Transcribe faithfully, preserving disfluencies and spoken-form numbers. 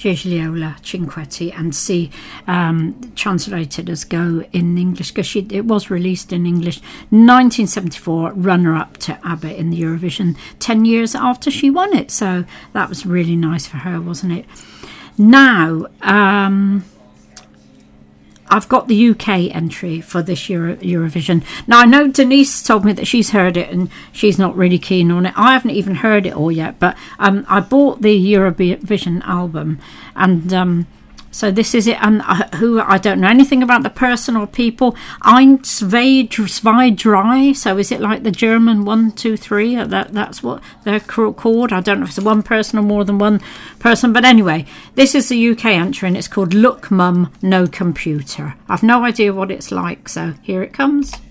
Gigliola Cinquetti, and C, um, translated as Go in English, because it was released in English. nineteen seventy-four, runner-up to ABBA in the Eurovision, ten years after she won it. So that was really nice for her, wasn't it? Now, um, I've got the U K entry for this Euro- Eurovision. Now, I know Denise told me that she's heard it and she's not really keen on it. I haven't even heard it all yet, but um, I bought the Eurovision album, and um, so this is it. And uh, who I don't know anything about the person or people. Eins, zwei, zwei, drei. So is it like the German one, two, three? That that's what they're called. I don't know if it's one person or more than one person. But anyway, this is the U K entry, and it's called "Look, Mum, No Computer." I've no idea what it's like, so here it comes.